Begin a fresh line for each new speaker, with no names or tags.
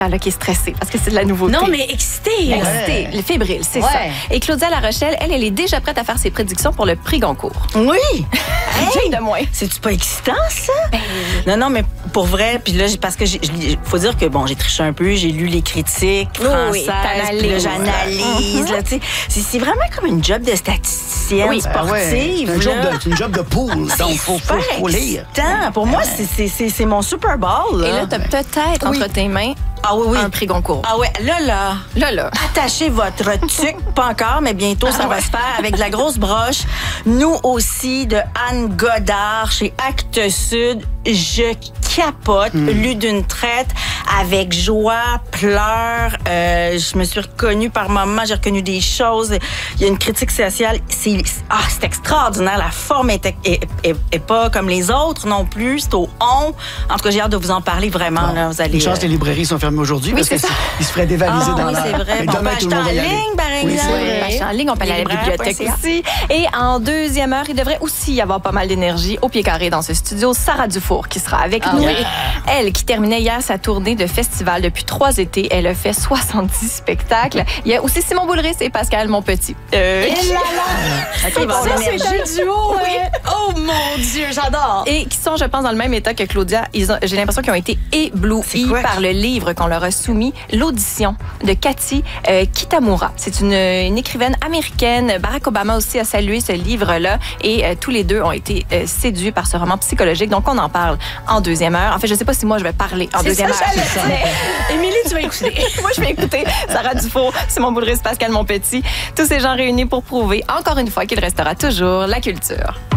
Là, qui est stressée parce que c'est de la nouveauté.
Non, mais excitée.
Excitée, le fébrile, c'est ça. Et Claudia La Rochelle, elle est déjà prête à faire ses prédictions pour le prix Goncourt.
Oui.
Rien de moins.
C'est-tu pas excitant, ça? Non, mais pour vrai, puis là, parce que faut dire que, bon, j'ai triché un peu, j'ai lu les critiques françaises, puis là, j'analyse, là, tu sais. C'est vraiment comme une job de statisticienne sportive.
C'est une job de pool, donc faut lire.
Pour moi, c'est mon Super Bowl. Là.
Et là, t'as peut-être entre tes mains un prix Goncourt.
Ah ouais, là. Attachez votre tuque, pas encore, mais bientôt, ça va se faire avec de la grosse broche. Nous aussi, de Anne Godard, chez Actes Sud. Je capote, lu d'une traite, avec joie, pleurs. Je me suis reconnue par moments, j'ai reconnu des choses. Il y a une critique sociale. C'est extraordinaire. La forme est pas comme les autres non plus. C'est au on. En tout cas, j'ai hâte de vous en parler vraiment. Là, vous allez,
une chance que les librairies sont fermées aujourd'hui parce qu'ils se feraient dévaliser dans la...
Oui, c'est vrai. On peut acheter en ligne, par exemple.
Oui, on peut acheter en ligne, on peut aller à la bibliothèque aussi. Et en deuxième heure, il devrait aussi y avoir pas mal d'énergie au pied carré dans ce studio. Sarah Dufour qui sera avec nous. Yeah. Elle qui terminait hier sa tournée de festival depuis 3 étés. Elle a fait 70 spectacles. Il y a aussi Simon Boulris et Pascal Monpetit.
C'est un duo.
Oui.
Oh mon Dieu, j'adore.
Et qui sont, je pense, dans le même état que Claudia. J'ai l'impression qu'ils ont été éblouis par le livre qu'on leur a soumis, L'audition de Cathy Kitamura. C'est une écrivaine américaine. Barack Obama aussi a salué ce livre-là et tous les deux ont été séduits par ce roman psychologique. Donc, on en parle en deuxième heure. En fait, je ne sais pas si moi, je vais parler en deuxième heure.
Émilie, tu vas écouter.
Moi, je vais écouter Sarah Dufour, Simon Boulris, Pascal Monpetit. Tous ces gens réunis pour prouver, encore une fois, qu'il restera toujours la culture.